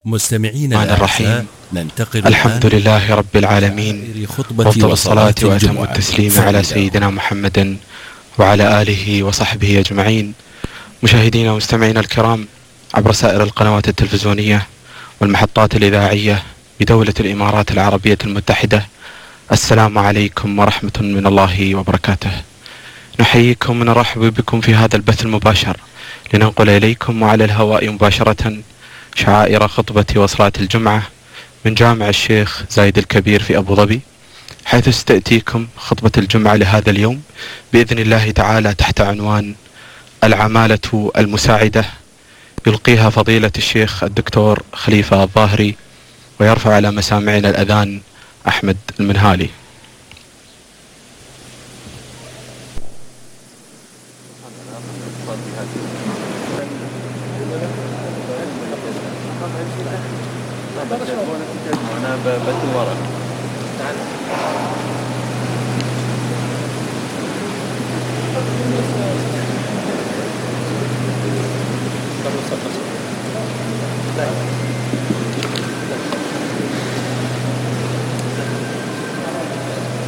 مستمعينا الرحيم، ننتقل الحمد لله رب العالمين، وأفضل الصلاة وأتم التسليم على سيدنا محمد وعلى آله وصحبه أجمعين. مشاهدينا ومستمعينا الكرام عبر سائر القنوات التلفزيونية والمحطات الإذاعية بدولة الإمارات العربية المتحدة، السلام عليكم ورحمة من الله وبركاته. نحييكم ونرحب بكم في هذا البث المباشر لننقل إليكم وعلى الهواء مباشرة شعائر خطبة وصلاة الجمعة من جامع الشيخ زايد الكبير في أبو ظبي، حيث ستأتيكم خطبة الجمعة لهذا اليوم بإذن الله تعالى تحت عنوان العمالة المساعدة، يلقيها فضيلة الشيخ الدكتور خليفة الظاهري، ويرفع على مسامعنا الأذان أحمد المنهالي.